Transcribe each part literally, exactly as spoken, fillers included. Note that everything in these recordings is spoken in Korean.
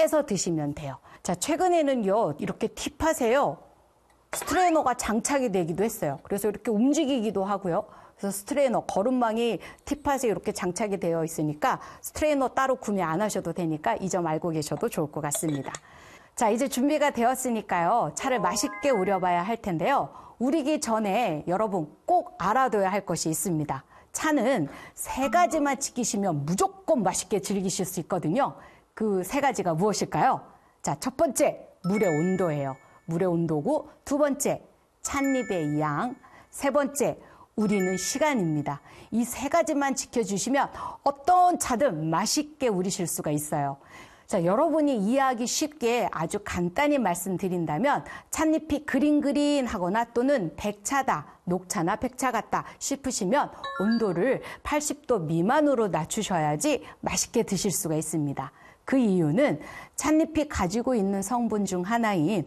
빼서 드시면 돼요. 자, 최근에는요, 이렇게 티팟에요, 스트레이너가 장착이 되기도 했어요. 그래서 이렇게 움직이기도 하고요. 그래서 스트레이너, 거름망이 티팟에 이렇게 장착이 되어 있으니까 스트레이너 따로 구매 안 하셔도 되니까 이 점 알고 계셔도 좋을 것 같습니다. 자, 이제 준비가 되었으니까요, 차를 맛있게 우려봐야 할 텐데요. 우리기 전에 여러분 꼭 알아둬야 할 것이 있습니다. 차는 세 가지만 지키시면 무조건 맛있게 즐기실 수 있거든요. 그 세 가지가 무엇일까요? 자, 첫 번째, 물의 온도예요. 물의 온도고, 두 번째, 찻잎의 양, 세 번째, 우리는 시간입니다. 이 세 가지만 지켜주시면 어떤 차든 맛있게 우리실 수가 있어요. 자, 여러분이 이해하기 쉽게 아주 간단히 말씀드린다면, 찻잎이 그린그린하거나 또는 백차다, 녹차나 백차 같다 싶으시면 온도를 팔십 도 미만으로 낮추셔야지 맛있게 드실 수가 있습니다. 그 이유는 찻잎이 가지고 있는 성분 중 하나인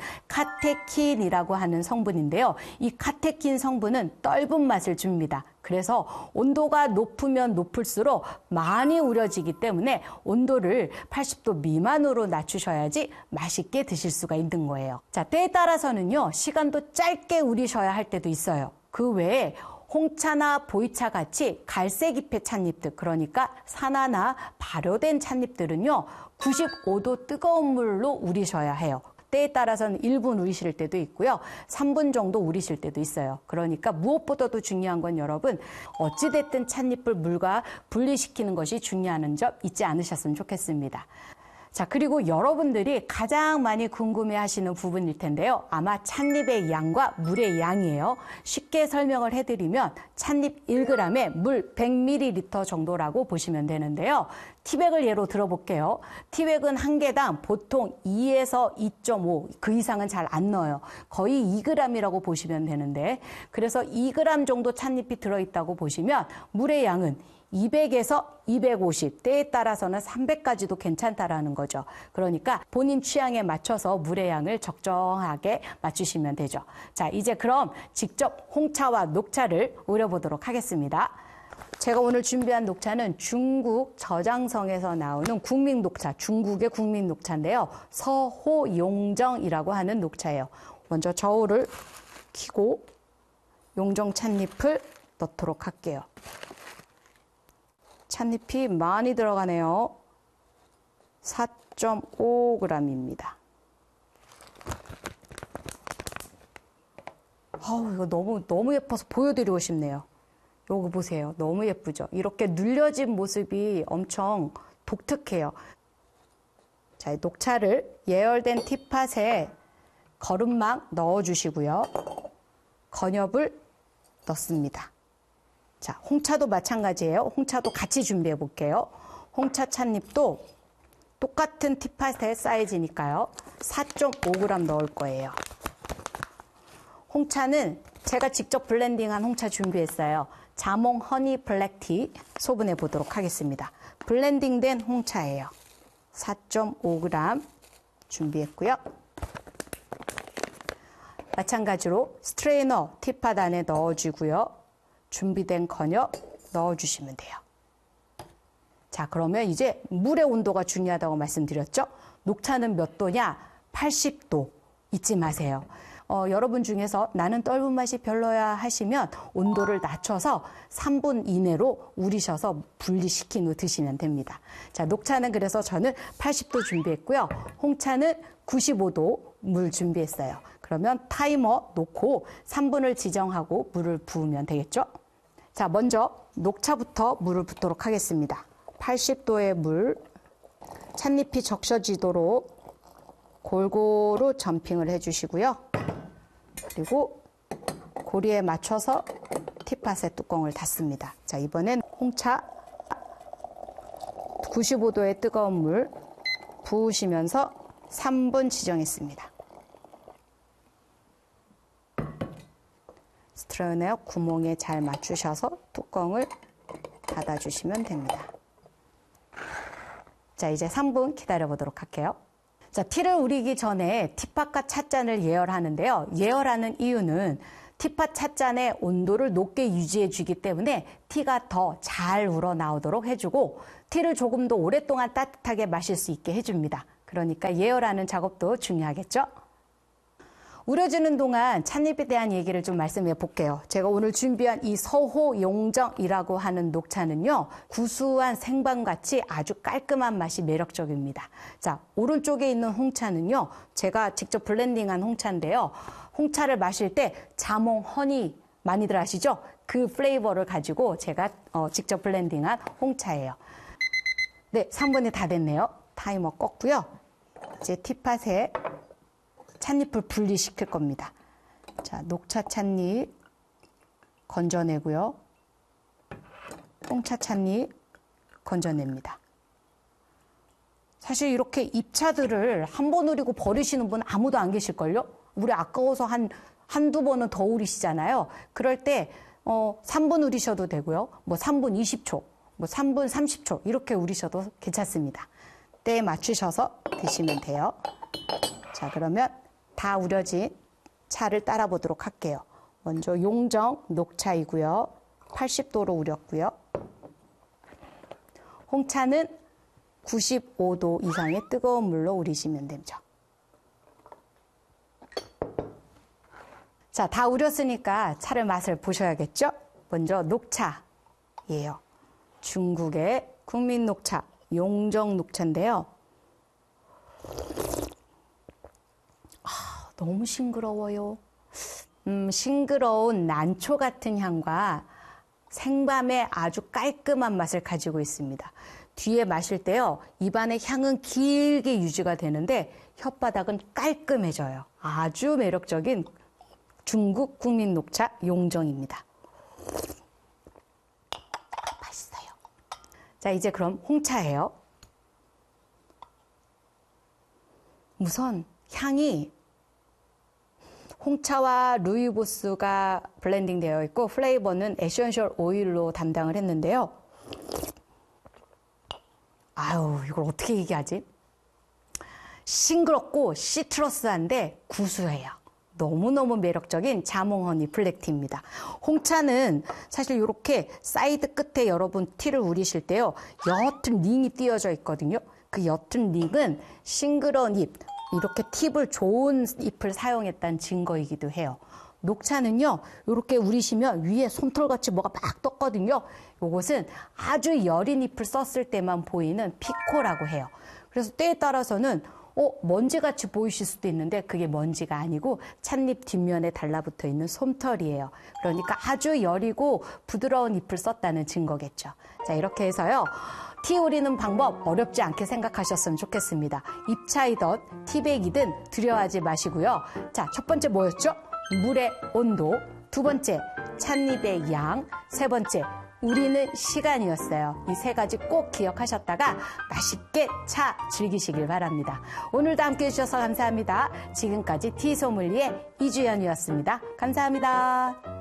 카테킨이라고 하는 성분인데요. 이 카테킨 성분은 떫은 맛을 줍니다. 그래서 온도가 높으면 높을수록 많이 우려지기 때문에 온도를 팔십 도 미만으로 낮추셔야지 맛있게 드실 수가 있는 거예요. 자, 때에 따라서는요, 시간도 짧게 우리셔야 할 때도 있어요. 그 외에 홍차나 보이차 같이 갈색잎의 찻잎들, 그러니까 산화나 발효된 찻잎들은요, 구십오 도 뜨거운 물로 우리셔야 해요. 때에 따라서는 일 분 우리실 때도 있고요, 삼 분 정도 우리실 때도 있어요. 그러니까 무엇보다도 중요한 건 여러분, 어찌됐든 찻잎을 물과 분리시키는 것이 중요하는 점 잊지 않으셨으면 좋겠습니다. 자, 그리고 여러분들이 가장 많이 궁금해하시는 부분일 텐데요. 아마 찻잎의 양과 물의 양이에요. 쉽게 설명을 해드리면 찻잎 일 그램에 물 백 밀리리터 정도라고 보시면 되는데요. 티백을 예로 들어볼게요. 티백은 한 개당 보통 이에서 이 점 오, 그 이상은 잘 안 넣어요. 거의 이 그램이라고 보시면 되는데, 그래서 이 그램 정도 찻잎이 들어있다고 보시면 물의 양은 이백에서 이백오십, 때에 따라서는 삼백까지도 괜찮다라는 거죠. 그러니까 본인 취향에 맞춰서 물의 양을 적정하게 맞추시면 되죠. 자, 이제 그럼 직접 홍차와 녹차를 우려보도록 하겠습니다. 제가 오늘 준비한 녹차는 중국 저장성에서 나오는 국민 녹차, 중국의 국민 녹차인데요. 서호용정이라고 하는 녹차예요. 먼저 저울을 켜고 용정 찻잎을 넣도록 할게요. 찻잎이 많이 들어가네요. 사 점 오 그램입니다. 아우, 이거 너무, 너무 예뻐서 보여드리고 싶네요. 요거 보세요. 너무 예쁘죠? 이렇게 눌려진 모습이 엄청 독특해요. 자, 녹차를 예열된 티팟에 거름망 넣어주시고요. 건엽을 넣습니다. 자, 홍차도 마찬가지예요. 홍차도 같이 준비해 볼게요. 홍차 찻잎도 똑같은 티팟의 사이즈니까요. 사 점 오 그램 넣을 거예요. 홍차는 제가 직접 블렌딩한 홍차 준비했어요. 자몽 허니 블랙티 소분해 보도록 하겠습니다. 블렌딩된 홍차예요. 사 점 오 그램 준비했고요. 마찬가지로 스트레이너 티팟 안에 넣어주고요. 준비된 건엽 넣어주시면 돼요. 자, 그러면 이제 물의 온도가 중요하다고 말씀드렸죠? 녹차는 몇 도냐? 팔십 도 잊지 마세요. 어, 여러분 중에서 나는 떫은 맛이 별로야 하시면 온도를 낮춰서 삼 분 이내로 우리셔서 분리시킨 후 드시면 됩니다. 자, 녹차는 그래서 저는 팔십 도 준비했고요. 홍차는 구십오 도 물 준비했어요. 그러면 타이머 놓고 삼 분을 지정하고 물을 부으면 되겠죠? 자, 먼저 녹차부터 물을 붓도록 하겠습니다. 팔십 도의 물, 찻잎이 적셔지도록 골고루 점핑을 해주시고요. 그리고 고리에 맞춰서 티팟의 뚜껑을 닫습니다. 자, 이번엔 홍차 구십오 도의 뜨거운 물 부으시면서 삼 분 지정했습니다. 스트레이너 구멍에 잘 맞추셔서 뚜껑을 닫아주시면 됩니다. 자, 이제 삼 분 기다려 보도록 할게요. 자, 티를 우리기 전에 티팟과 찻잔을 예열하는데요. 예열하는 이유는 티팟 찻잔의 온도를 높게 유지해 주기 때문에 티가 더 잘 우러나오도록 해주고 티를 조금 더 오랫동안 따뜻하게 마실 수 있게 해줍니다. 그러니까 예열하는 작업도 중요하겠죠? 우려주는 동안 찻잎에 대한 얘기를 좀 말씀해 볼게요. 제가 오늘 준비한 이 서호용정이라고 하는 녹차는요, 구수한 생방같이 아주 깔끔한 맛이 매력적입니다. 자, 오른쪽에 있는 홍차는요, 제가 직접 블렌딩한 홍차인데요. 홍차를 마실 때 자몽, 허니 많이들 아시죠? 그 플레이버를 가지고 제가 어, 직접 블렌딩한 홍차예요. 네, 삼 분이 다 됐네요. 타이머 껐고요. 이제 티팟에 찻잎을 분리시킬 겁니다. 자, 녹차 찻잎 건져내고요. 홍차 찻잎 건져냅니다. 사실 이렇게 잎차들을 한 번 우리고 버리시는 분 아무도 안 계실걸요? 우리 아까워서 한, 한두 번은 더 우리시잖아요. 그럴 때, 어, 삼 분 우리셔도 되고요. 뭐 삼 분 이십 초, 뭐 삼 분 삼십 초, 이렇게 우리셔도 괜찮습니다. 때에 맞추셔서 드시면 돼요. 자, 그러면 다 우려진 차를 따라 보도록 할게요. 먼저 용정 녹차이고요. 팔십 도로 우렸고요. 홍차는 구십오 도 이상의 뜨거운 물로 우리시면 되죠. 자, 다 우렸으니까 차를 맛을 보셔야겠죠? 먼저 녹차예요. 중국의 국민 녹차, 용정 녹차인데요. 아, 너무 싱그러워요. 음, 싱그러운 난초 같은 향과 생밤의 아주 깔끔한 맛을 가지고 있습니다. 뒤에 마실 때요, 입안의 향은 길게 유지가 되는데 혓바닥은 깔끔해져요. 아주 매력적인 중국 국민 녹차 용정입니다. 맛있어요. 자, 이제 그럼 홍차예요. 우선 향이 홍차와 루이보스가 블렌딩 되어 있고 플레이버는 에센셜 오일로 담당을 했는데요. 아유, 이걸 어떻게 얘기하지? 싱그럽고 시트러스한데 구수해요. 너무너무 매력적인 자몽허니 블랙티입니다. 홍차는 사실 이렇게 사이드 끝에 여러분 티를 우리실 때요, 옅은 링이 띄어져 있거든요. 그 옅은 링은 싱그러운 잎, 이렇게 팁을 좋은 잎을 사용했다는 증거이기도 해요. 녹차는요, 이렇게 우리시면 위에 솜털같이 뭐가 막 떴거든요. 이것은 아주 여린 잎을 썼을 때만 보이는 피코라고 해요. 그래서 때에 따라서는 어, 먼지같이 보이실 수도 있는데 그게 먼지가 아니고 찻잎 뒷면에 달라붙어 있는 솜털이에요. 그러니까 아주 여리고 부드러운 잎을 썼다는 증거겠죠. 자, 이렇게 해서요, 티 우리는 방법 어렵지 않게 생각하셨으면 좋겠습니다. 잎차이든 티백이든 두려워하지 마시고요. 자, 첫 번째 뭐였죠? 물의 온도. 두 번째, 찻잎의 양. 세 번째, 우리는 시간이었어요. 이 세 가지 꼭 기억하셨다가 맛있게 차 즐기시길 바랍니다. 오늘도 함께해 주셔서 감사합니다. 지금까지 티소믈리에 이주연이었습니다. 감사합니다.